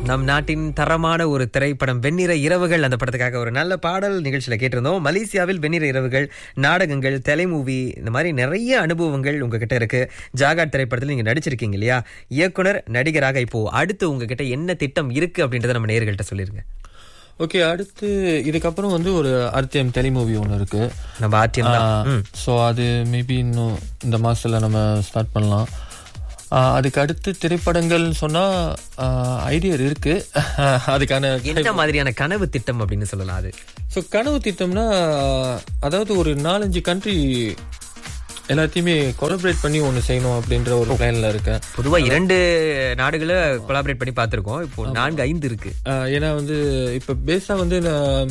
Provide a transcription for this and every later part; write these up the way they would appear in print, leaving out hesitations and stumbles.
நம் நாட்டின் தரமான ஒரு திரைப்படம் வெண்ணிற இரவுகள். அந்த படத்துக்காக ஒரு நல்ல பாடல் நிகழ்ச்சியில கேட்டிருந்தோம். மலேசியாவில் வெண்ணிற இரவுகள், நாடகங்கள், டெலிமூவி, இந்த மாதிரி நிறைய அனுபவங்கள் உங்ககிட்ட இருக்கு. ஜாகாட் திரைப்படத்தில் நீங்க நடிச்சிருக்கீங்க இல்லையா? இயக்குனர், நடிகராக இப்போ அடுத்து உங்ககிட்ட என்ன திட்டம் இருக்கு அப்படின்றத நம்ம நேயர்கள்ட்ட சொல்லிருங்க. ஓகே, அடுத்து இதுக்கப்புறம் வந்து ஒரு ஆர்டிஎம் டெலிமூவி ஒன்று இருக்கு. நம்ம ஆர்டிஎம் ஸோ அது மேபி இன்னும் இந்த மாசத்துல நம்ம ஸ்டார்ட் பண்ணலாம். அதுக்கு அடுத்து திரைப்படங்கள் சொன்னா ஐடியா இருக்கு. அதுக்கான என்ன மாதிரியான கனவு திட்டம் அப்படின்னு சொல்லலாம் அது? ஸோ கனவு திட்டம்னா, அதாவது ஒரு 4-5 கண்ட்ரி எல்லாத்தையுமே கொலாபரேட் பண்ணி ஒன்று செய்யணும் அப்படின்ற ஒரு பிளான்ல இருக்கேன். பொதுவாக 2 நாடுகளை கொலாபரேட் பண்ணி பார்த்துருக்கோம். இப்போ 4-5 இருக்கு. ஏன்னா வந்து இப்போ பேஸா வந்து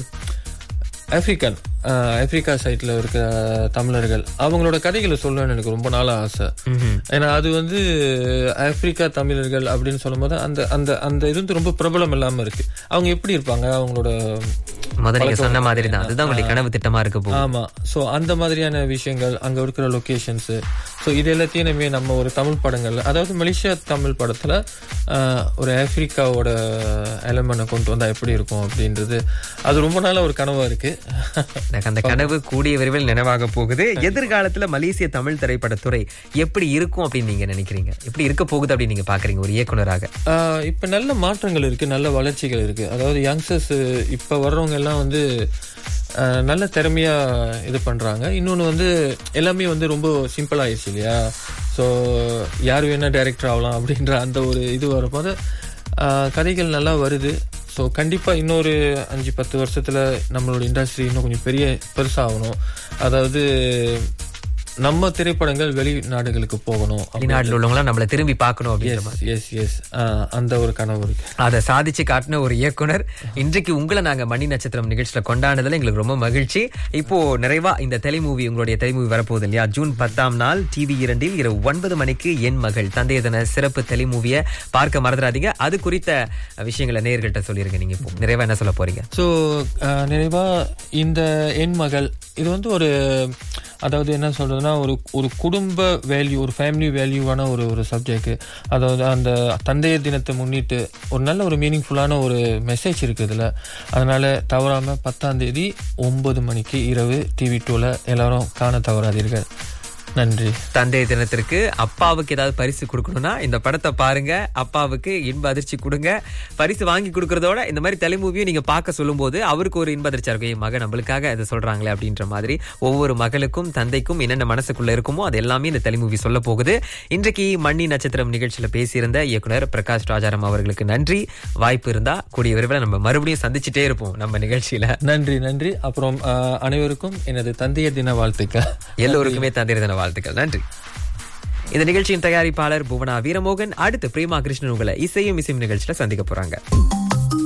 ஆப்பிரிக்கா சைட்ல இருக்க தமிழர்கள் அவங்களோட கதைகளை சொல்லணும்னு எனக்கு ரொம்ப நாளா ஆசை. ஏன்னா அது வந்து ஆப்பிரிக்கா தமிழர்கள் அப்படின்னு சொல்லும் போது அந்த அந்த அந்த இது வந்து ரொம்ப பிரபலம் இல்லாம இருக்கு. அவங்க எப்படி இருப்பாங்க, அவங்களோட முதல்ல சொன்ன மாதிரி தான், அதுதான் உங்களுடைய கனவு திட்டமா இருக்கு. ஆமா. சோ அந்த மாதிரியான விஷயங்கள், அங்க இருக்கிற லொகேஷன்ஸ், சோ இது எல்லாத்தையும் நம்ம ஒரு தமிழ் படங்கள்ல, அதாவது மலேசியா தமிழ் படத்துல ஒரு ஆப்பிரிக்காவோட எலமெண்ட் கொண்டு வந்தா எப்படி இருக்கும் அப்படின்றது அது ரொம்ப நாளா ஒரு கனவா இருக்கு. அந்த கனவு கூடிய விரைவில் நினைவாக போகுது. எதிர்காலத்துல மலேசிய தமிழ் திரைப்படத்துறை எப்படி இருக்கும் அப்படின்னு நீங்க நினைக்கிறீங்க? எப்படி இருக்க போகுது அப்படின்னு நீங்க பாக்குறீங்க ஒரு இயக்குனராக? இப்ப நல்ல மாற்றங்கள் இருக்கு, நல்ல வளர்ச்சிகள் இருக்கு. அதாவது யங்ஸ்டர்ஸ் இப்ப வர்றவங்க எல்லாம் வந்து நல்ல திறமையா இது பண்றாங்க. இன்னொன்னு வந்து எல்லாமே வந்து ரொம்ப சிம்பிள் ஆயிடுச்சு இல்லையா? ஸோ யார் வேணா டைரக்டர் ஆகலாம் அப்படின்ற அந்த ஒரு இது வரப்போது கதைகள் நல்லா வருது. ஸோ கண்டிப்பாக இன்னொரு 5-10 வருஷத்துல நம்மளோட இண்டஸ்ட்ரி இன்னும் கொஞ்சம் பெருசாகணும். அதாவது நம்ம திரைப்படங்கள் வெளிநாடுகளுக்கு போகணும், வெளிநாட்டில் உள்ளவங்களாம் நம்மள திரும்பி பார்க்கணும் அப்படின்னு. அந்த ஒரு கனவு இருக்கு. அதை சாதிச்சு காட்டின ஒரு இயக்குனர். இன்றைக்கு உங்களை நாங்க மணி நட்சத்திரம் நிகழ்ச்சியில கொண்டாடுறதுல எங்களுக்கு ரொம்ப மகிழ்ச்சி. இப்போ நிறைவா இந்த டெலிமூவி, உங்களுடைய டெலிமூவி வரப்போகுது இல்லையா? ஜூன் 10ஆம் நாள் TV2 இரவு 9 மணிக்கு என் மகள் தந்தைய தின சிறப்பு டெலிமூவியை பார்க்க மறந்துடாதீங்க. அது குறித்த விஷயங்களை நேயர்கள்ட்ட சொல்லிருங்க. நீங்க இப்போ நிறைவா என்ன சொல்ல போறீங்க? ஸோ நிறைவா இந்த என் மகள் இது வந்து ஒரு, அதாவது என்ன சொல்றதுன்னா, ஒரு குடும்ப வேல்யூ, ஒரு ஃபேமிலி வேல்யூவான ஒரு சப்ஜெக்ட். அதாவது அந்த தந்தையர் தினத்தை முன்னிட்டு ஒரு நல்ல ஒரு மீனிங்ஃபுல்லான ஒரு மெசேஜ் இருக்கு இதுல. அதனால தவறாம 10ஆம் தேதி 9 மணிக்கு இரவு TV2ல எல்லாரும் காண தவறாதீர்கள். நன்றி. தந்தைய தினத்திற்கு அப்பாவுக்கு ஏதாவது பரிசு கொடுக்கணும்னா இந்த படத்தை பாருங்க. அப்பாவுக்கு இன்ப அதிர்ச்சி கொடுங்க. பரிசு வாங்கி கொடுக்கறதோட இந்த மாதிரி டெலிமூவியும் நீங்க பார்க்க சொல்லும் போது அவருக்கு ஒரு இன்ப அதிர்ச்சியா இருக்கும். என் மகன் நம்மளுக்காக இதை சொல்றாங்களே அப்படின்ற மாதிரி ஒவ்வொரு மகளுக்கும் தந்தைக்கும் என்னென்ன மனசுக்குள்ள இருக்குமோ அது எல்லாமே இந்த டெலிமூவி சொல்ல போகுது. இன்றைக்கு மணி நட்சத்திரம் நிகழ்ச்சியில பேசியிருந்த இயக்குனர் பிரகாஷ் ராஜாராம் அவர்களுக்கு நன்றி. வாய்ப்பு இருந்தா கூடிய விரைவில் நம்ம மறுபடியும் சந்திச்சுட்டே இருப்போம் நம்ம நிகழ்ச்சியில. நன்றி. அப்புறம் அனைவருக்கும் எனது தந்தையர் தின வாழ்த்துக்கள். எல்லோருக்குமே தந்தையர் தின வாழ்த்துக்கள். நன்றி. இந்த நிகழ்ச்சியின் தயாரிப்பாளர் புவனா வீரமோகன். அடுத்து பிரேமா கிருஷ்ணன் உங்களை இசையும் நிகழ்ச்சியில சந்திக்க போறாங்க.